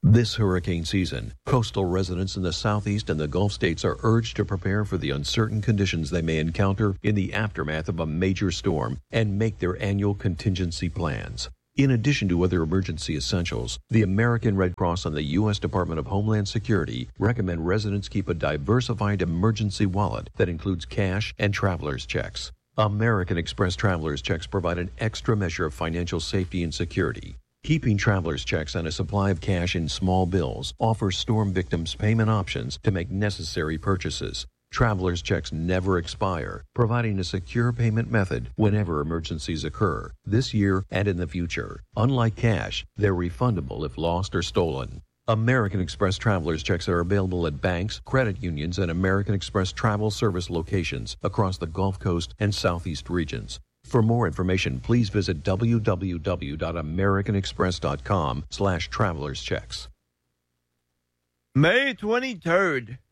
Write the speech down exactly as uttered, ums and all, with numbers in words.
This hurricane season, coastal residents in the Southeast and the Gulf states are urged to prepare for the uncertain conditions they may encounter in the aftermath of a major storm and make their annual contingency plans. In addition to other emergency essentials, the American Red Cross and the U S Department of Homeland Security recommend residents keep a diversified emergency wallet that includes cash and traveler's checks. American Express traveler's checks provide an extra measure of financial safety and security. Keeping traveler's checks and a supply of cash in small bills offers storm victims payment options to make necessary purchases. Traveler's checks never expire, providing a secure payment method whenever emergencies occur, this year and in the future. Unlike cash, they're refundable if lost or stolen. American Express traveler's checks are available at banks, credit unions, and American Express travel service locations across the Gulf Coast and Southeast regions. For more information, please visit w w w dot american express dot com slash travelers checks. May twenty-third,